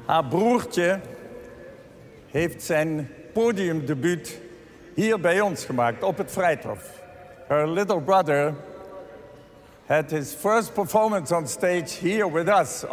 Haar broertje heeft zijn podiumdebuut hier bij ons gemaakt, op het Vrijthof. Her little brother had his first performance on stage here with us